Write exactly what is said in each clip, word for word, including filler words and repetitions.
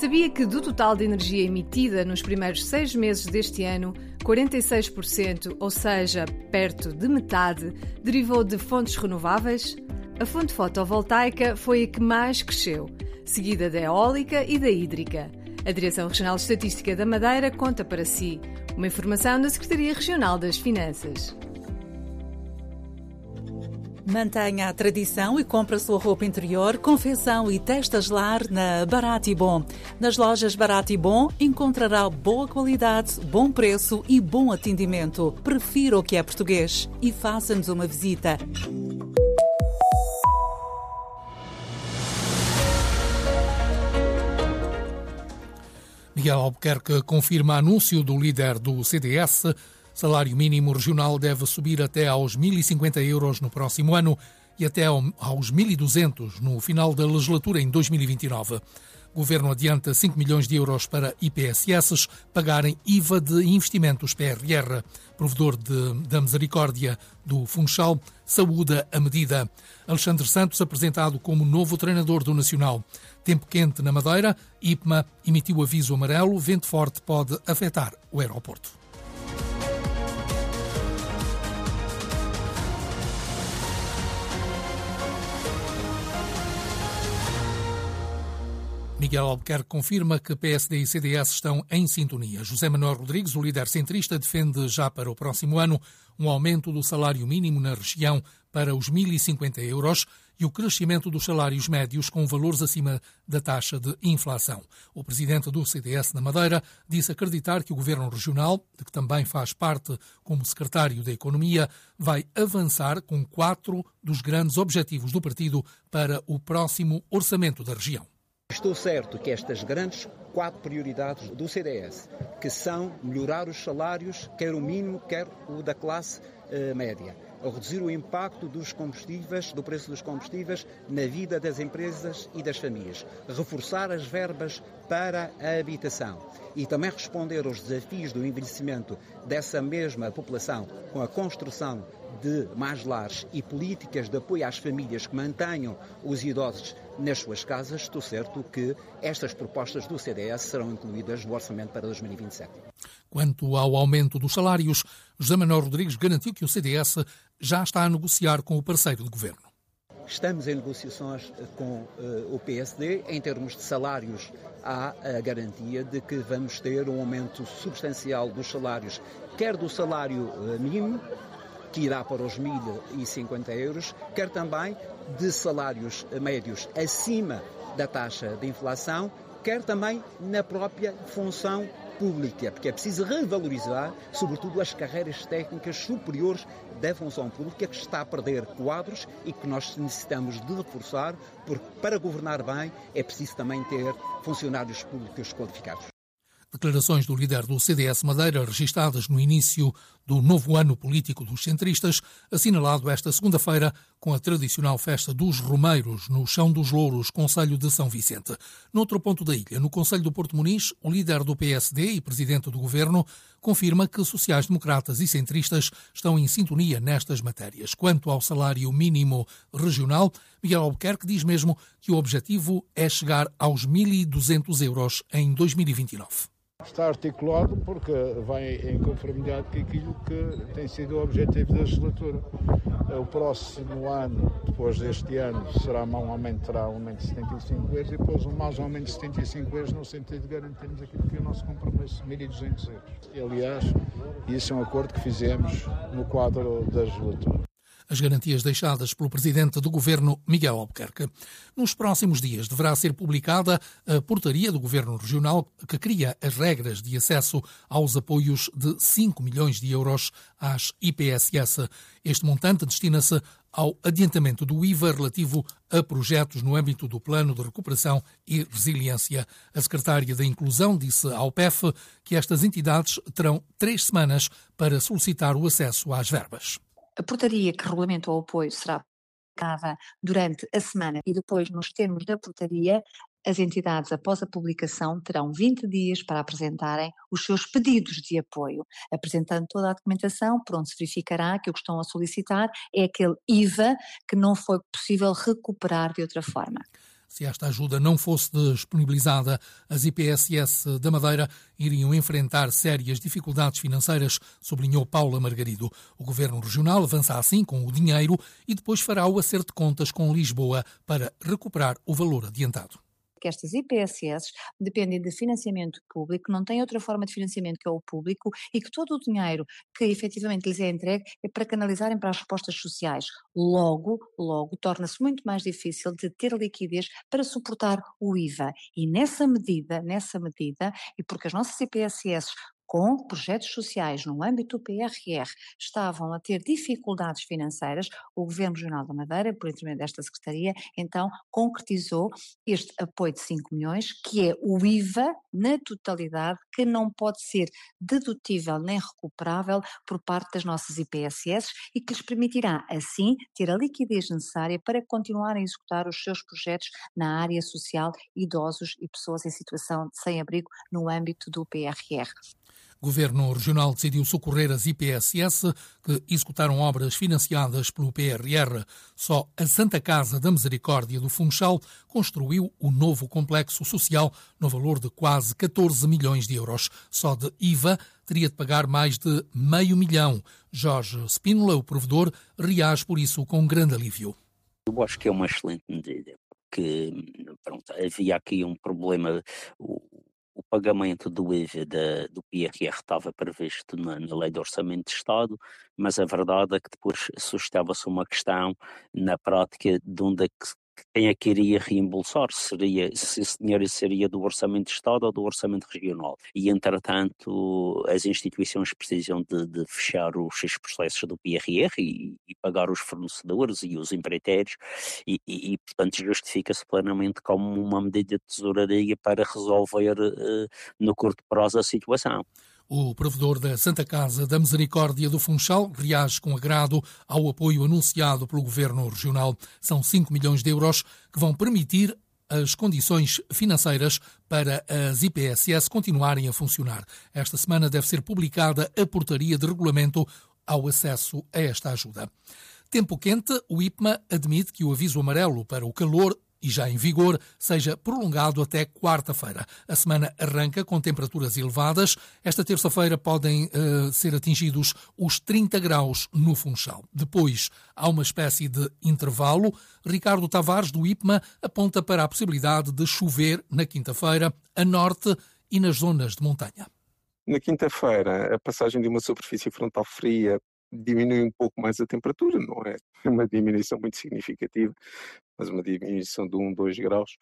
Sabia que do total de energia emitida nos primeiros seis meses deste ano, quarenta e seis por cento, ou seja, perto de metade, derivou de fontes renováveis? A fonte fotovoltaica foi a que mais cresceu, seguida da eólica e da hídrica. A Direção Regional de Estatística da Madeira conta para si. Uma informação da Secretaria Regional das Finanças. Mantenha a tradição e compre a sua roupa interior, confecção e testas lar na Barato e Bom. Nas lojas Barato e Bom encontrará boa qualidade, bom preço e bom atendimento. Prefira o que é português e faça-nos uma visita. Miguel Albuquerque confirma anúncio do líder do C D S. Salário mínimo regional deve subir até aos mil e cinquenta euros no próximo ano e até aos mil e duzentos no final da legislatura em dois mil e vinte e nove. O Governo adianta cinco milhões de euros para I P S S pagarem I V A de investimentos P R R. Provedor de, da Misericórdia do Funchal saúda a medida. Alexandre Santos, apresentado como novo treinador do Nacional. Tempo quente na Madeira, I P M A emitiu aviso amarelo, vento forte pode afetar o aeroporto. Miguel Albuquerque confirma que P S D e C D S estão em sintonia. José Manuel Rodrigues, o líder centrista, defende já para o próximo ano um aumento do salário mínimo na região para os mil e cinquenta euros e o crescimento dos salários médios com valores acima da taxa de inflação. O presidente do C D S na Madeira disse acreditar que o Governo Regional, de que também faz parte como secretário da Economia, vai avançar com quatro dos grandes objetivos do partido para o próximo orçamento da região. Estou certo que estas grandes quatro prioridades do C D S, que são melhorar os salários, quer o mínimo, quer o da classe eh, média, a reduzir o impacto dos combustíveis, do preço dos combustíveis na vida das empresas e das famílias, reforçar as verbas para a habitação e também responder aos desafios do envelhecimento dessa mesma população com a construção de mais lares e políticas de apoio às famílias que mantenham os idosos nas suas casas. Estou certo que estas propostas do C D S serão incluídas no orçamento para dois mil e vinte e sete. Quanto ao aumento dos salários, José Manuel Rodrigues garantiu que o C D S já está a negociar com o parceiro de governo. Estamos em negociações com uh, o P S D. Em termos de salários, há a garantia de que vamos ter um aumento substancial dos salários, quer do salário uh, mínimo, que irá para os mil e cinquenta euros, quer também de salários médios acima da taxa de inflação, quer também na própria função pública, porque é preciso revalorizar, sobretudo, as carreiras técnicas superiores da função pública, que está a perder quadros e que nós necessitamos de reforçar, porque para governar bem é preciso também ter funcionários públicos qualificados. Declarações do líder do C D S Madeira, registadas no início do novo ano político dos centristas, assinalado esta segunda-feira com a tradicional festa dos Romeiros no Chão dos Louros, concelho de São Vicente. Noutro ponto da ilha, no concelho do Porto Muniz, o líder do P S D e presidente do governo confirma que sociais-democratas e centristas estão em sintonia nestas matérias. Quanto ao salário mínimo regional, Miguel Albuquerque diz mesmo que o objetivo é chegar aos mil e duzentos euros em dois mil e vinte e nove. Está articulado porque vai em conformidade com aquilo que tem sido o objetivo da legislatura. O próximo ano, depois deste ano, será um aumento, terá um aumento de setenta e cinco euros e depois um mais um aumento de setenta e cinco euros no sentido de garantirmos aquilo que é o nosso compromisso, mil e duzentos euros. E, aliás, isso é um acordo que fizemos no quadro da legislatura. As garantias deixadas pelo presidente do governo, Miguel Albuquerque. Nos próximos dias deverá ser publicada a portaria do governo regional que cria as regras de acesso aos apoios de cinco milhões de euros às I P S S. Este montante destina-se ao adiantamento do I V A relativo a projetos no âmbito do Plano de Recuperação e Resiliência. A secretária da Inclusão disse ao P E F que estas entidades terão três semanas para solicitar o acesso às verbas. A portaria que regulamenta o apoio será publicada durante a semana e depois, nos termos da portaria, as entidades, após a publicação, terão vinte dias para apresentarem os seus pedidos de apoio, apresentando toda a documentação, por onde se verificará que o que estão a solicitar é aquele I V A que não foi possível recuperar de outra forma. Se esta ajuda não fosse disponibilizada, as I P S S da Madeira iriam enfrentar sérias dificuldades financeiras, sublinhou Paula Margarido. O Governo Regional avança assim com o dinheiro e depois fará o acerto de contas com Lisboa para recuperar o valor adiantado. Que estas I P S S dependem de financiamento público, não têm outra forma de financiamento que é o público e que todo o dinheiro que efetivamente lhes é entregue é para canalizarem para as respostas sociais. Logo, logo, torna-se muito mais difícil de ter liquidez para suportar o I V A. E nessa medida, nessa medida, e porque as nossas I P S S com projetos sociais no âmbito do P R R estavam a ter dificuldades financeiras, o Governo Regional da Madeira, por intermédio desta Secretaria, então concretizou este apoio de cinco milhões, que é o I V A na totalidade, que não pode ser dedutível nem recuperável por parte das nossas I P S S e que lhes permitirá, assim, ter a liquidez necessária para continuarem a executar os seus projetos na área social, idosos e pessoas em situação de sem-abrigo no âmbito do P R R. O Governo Regional decidiu socorrer as I P S S que executaram obras financiadas pelo P R R. Só a Santa Casa da Misericórdia do Funchal construiu o novo complexo social no valor de quase catorze milhões de euros. Só de I V A teria de pagar mais de meio milhão. Jorge Spínola, o provedor, reage por isso com grande alívio. Eu acho que é uma excelente medida, porque pronto, havia aqui um problema. O... O pagamento do I V A da, do P R R estava previsto na, na Lei de Orçamento de Estado, mas a verdade é que depois suscitava-se uma questão na prática de onde é que, quem é que iria reembolsar, seria, se esse dinheiro seria do Orçamento de Estado ou do Orçamento Regional. E, entretanto, as instituições precisam de, de fechar os seus processos do P R R e, e pagar os fornecedores e os empreiteiros e, e, e portanto, justifica-se plenamente como uma medida de tesouraria para resolver uh, no curto prazo a situação. O provedor da Santa Casa da Misericórdia do Funchal reage com agrado ao apoio anunciado pelo Governo Regional. São cinco milhões de euros que vão permitir as condições financeiras para as I P S S continuarem a funcionar. Esta semana deve ser publicada a portaria de regulamento ao acesso a esta ajuda. Tempo quente, o I P M A admite que o aviso amarelo para o calor e já em vigor, seja prolongado até quarta-feira. A semana arranca com temperaturas elevadas. Esta terça-feira podem uh, ser atingidos os trinta graus no Funchal. Depois, há uma espécie de intervalo. Ricardo Tavares, do I P M A, aponta para a possibilidade de chover na quinta-feira, a norte e nas zonas de montanha. Na quinta-feira, a passagem de uma superfície frontal fria diminui um pouco mais a temperatura, não é uma diminuição muito significativa, mas uma diminuição de um, dois graus.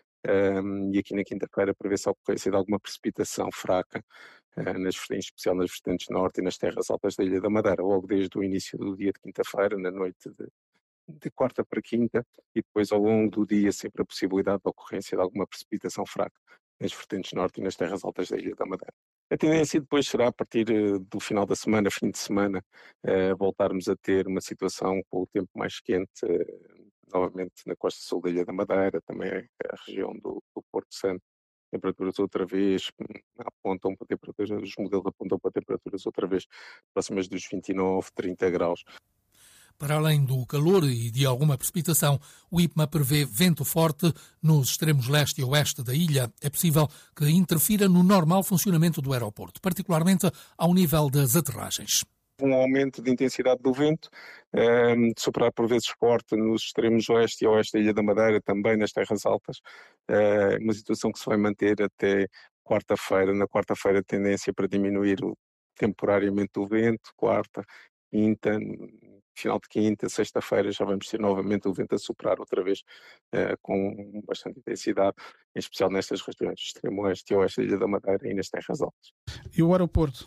Um, e aqui na quinta-feira prevê-se a ocorrência de alguma precipitação fraca, uh, nas, em especial nas vertentes norte e nas terras altas da Ilha da Madeira, logo desde o início do dia de quinta-feira, na noite de, de quarta para quinta, e depois ao longo do dia sempre a possibilidade de ocorrência de alguma precipitação fraca nas vertentes norte e nas terras altas da Ilha da Madeira. A tendência depois será, a partir do final da semana, fim de semana, uh, voltarmos a ter uma situação com o tempo mais quente, uh, novamente na costa sul da Ilha da Madeira, também a região do, do Porto Santo. Temperaturas outra vez apontam para temperaturas, os modelos apontam para temperaturas outra vez próximas dos vinte e nove, trinta graus. Para além do calor e de alguma precipitação, o I P M A prevê vento forte nos extremos leste e oeste da ilha. É possível que interfira no normal funcionamento do aeroporto, particularmente ao nível das aterragens. Um aumento de intensidade do vento, um, de soprar por vezes forte nos extremos oeste e oeste da Ilha da Madeira, também nas terras altas, uh, uma situação que se vai manter até quarta-feira. Na quarta-feira a tendência para diminuir o, temporariamente o vento, quarta, quinta, final de quinta, sexta-feira já vamos ter novamente o vento a soprar outra vez uh, com bastante intensidade, em especial nestas regiões, extremo oeste e oeste da Ilha da Madeira e nas terras altas. E o aeroporto?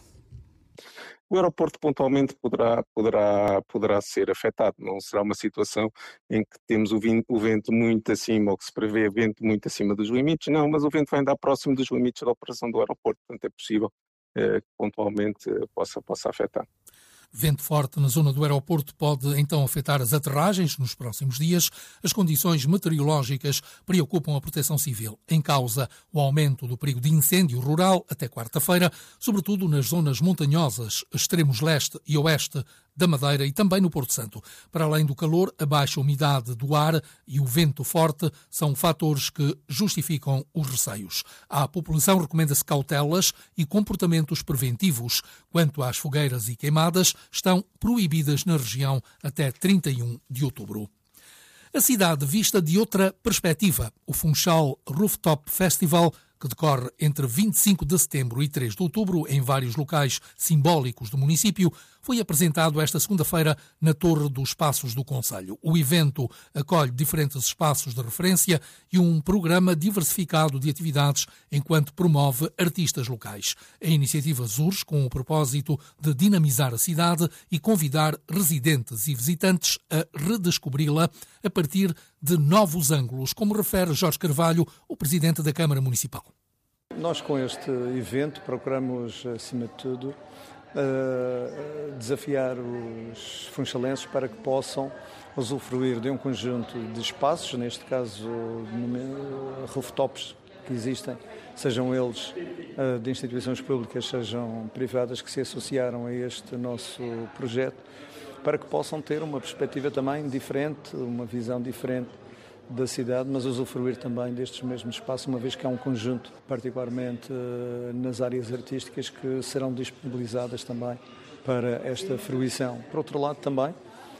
O aeroporto pontualmente poderá, poderá, poderá ser afetado, não será uma situação em que temos o vento, o vento muito acima, ou que se prevê vento muito acima dos limites, não, mas o vento vai andar próximo dos limites da operação do aeroporto, portanto é possível eh, que pontualmente eh, possa, possa afetar. Vento forte na zona do aeroporto pode então afetar as aterragens nos próximos dias. As condições meteorológicas preocupam a Proteção Civil. Em causa o aumento do perigo de incêndio rural até quarta-feira, sobretudo nas zonas montanhosas, extremos leste e oeste da Madeira e também no Porto Santo. Para além do calor, a baixa umidade do ar e o vento forte são fatores que justificam os receios. À população recomenda-se cautelas e comportamentos preventivos. Quanto às fogueiras e queimadas, estão proibidas na região até trinta e um de outubro. A cidade vista de outra perspectiva. O Funchal Rooftop Festival, que decorre entre vinte e cinco de setembro e três de outubro em vários locais simbólicos do município, foi apresentado esta segunda-feira na Torre dos Passos do Concelho. O evento acolhe diferentes espaços de referência e um programa diversificado de atividades enquanto promove artistas locais. A iniciativa surge com o propósito de dinamizar a cidade e convidar residentes e visitantes a redescobri-la a partir de novos ângulos, como refere Jorge Carvalho, o presidente da Câmara Municipal. Nós, com este evento, procuramos, acima de tudo, desafiar os funchalenses para que possam usufruir de um conjunto de espaços, neste caso rooftops que existem, sejam eles de instituições públicas, sejam privadas, que se associaram a este nosso projeto, para que possam ter uma perspectiva também diferente, uma visão diferente da cidade, mas usufruir também destes mesmos espaços, uma vez que há um conjunto, particularmente nas áreas artísticas, que serão disponibilizadas também para esta fruição. Por outro lado, também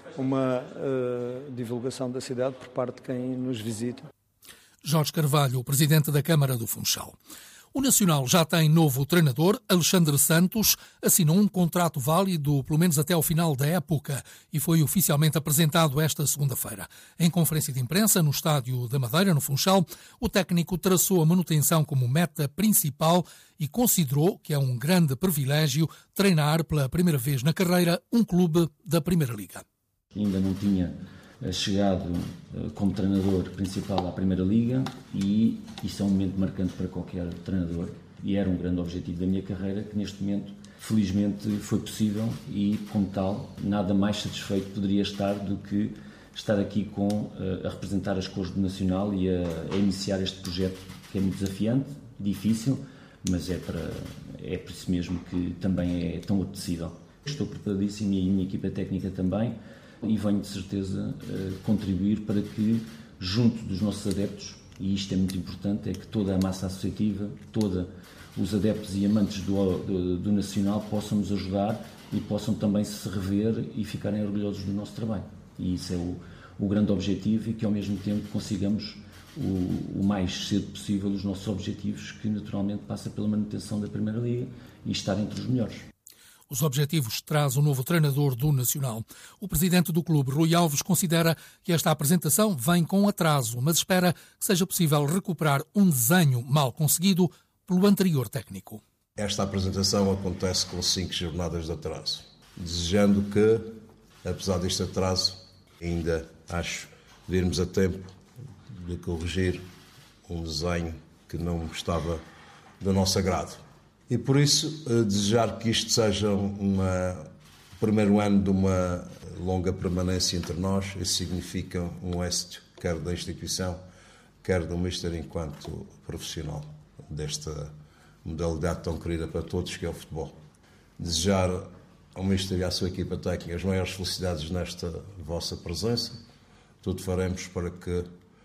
uma uh, divulgação da cidade por parte de quem nos visita. Jorge Carvalho, presidente da Câmara do Funchal. O Nacional já tem novo treinador. Alexandre Santos assinou um contrato válido pelo menos até ao final da época e foi oficialmente apresentado esta segunda-feira. Em conferência de imprensa no Estádio da Madeira, no Funchal, o técnico traçou a manutenção como meta principal e considerou que é um grande privilégio treinar pela primeira vez na carreira um clube da Primeira Liga. Ainda não tinha chegado como treinador principal à Primeira Liga e isso é um momento marcante para qualquer treinador e era um grande objetivo da minha carreira que neste momento felizmente foi possível e como tal nada mais satisfeito poderia estar do que estar aqui com, a representar as cores do Nacional e a, a iniciar este projeto que é muito desafiante, difícil, mas é, para, é por isso mesmo que também é tão apetecível. Estou preparadíssimo e a minha equipa técnica também e venho de certeza contribuir para que, junto dos nossos adeptos, e isto é muito importante, é que toda a massa associativa, todos os adeptos e amantes do, do, do Nacional possam nos ajudar e possam também se rever e ficarem orgulhosos do nosso trabalho. E isso é o, o grande objetivo e que ao mesmo tempo consigamos o, o mais cedo possível os nossos objetivos, que naturalmente passa pela manutenção da Primeira Liga e estar entre os melhores. Os objetivos traz o novo treinador do Nacional. O presidente do clube, Rui Alves, considera que esta apresentação vem com atraso, mas espera que seja possível recuperar um desenho mal conseguido pelo anterior técnico. Esta apresentação acontece com cinco jornadas de atraso, desejando que, apesar deste atraso, ainda acho virmos a tempo de corrigir um desenho que não estava do nosso agrado. E por isso, desejar que isto seja um primeiro ano de uma longa permanência entre nós, isso significa um êxito, quer da instituição, quer do Mister enquanto profissional desta modalidade tão querida para todos, que é o futebol. Desejar ao Mister e à sua equipa técnica as maiores felicidades nesta vossa presença. Tudo faremos para que,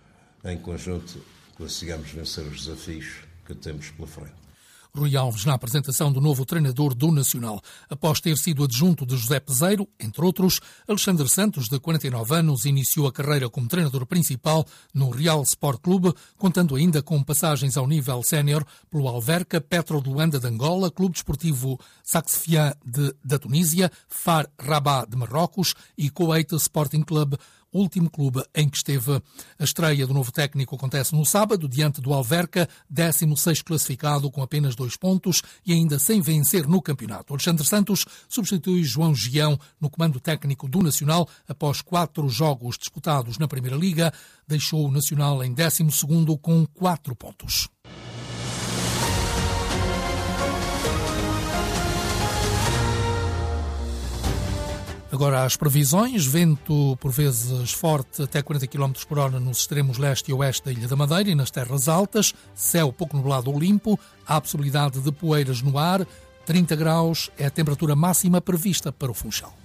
em conjunto, consigamos vencer os desafios que temos pela frente. Rui Alves, na apresentação do novo treinador do Nacional. Após ter sido adjunto de José Peseiro, entre outros, Alexandre Santos, de quarenta e nove anos, iniciou a carreira como treinador principal no Real Sport Clube, contando ainda com passagens ao nível sénior pelo Alverca, Petro de Luanda de Angola, Clube Desportivo Saxfian de, da Tunísia, Far Rabat de Marrocos e Kuwait Sporting Club, último clube em que esteve. A estreia do novo técnico acontece no sábado, diante do Alverca, décimo sexto classificado com apenas dois pontos e ainda sem vencer no campeonato. Alexandre Santos substitui João Gião no comando técnico do Nacional após quatro jogos disputados na Primeira Liga. Deixou o Nacional em décimo segundo com quatro pontos. Agora as previsões: vento por vezes forte até quarenta quilómetros por hora nos extremos leste e oeste da Ilha da Madeira e nas terras altas, céu pouco nublado ou limpo, há possibilidade de poeiras no ar, trinta graus é a temperatura máxima prevista para o Funchal.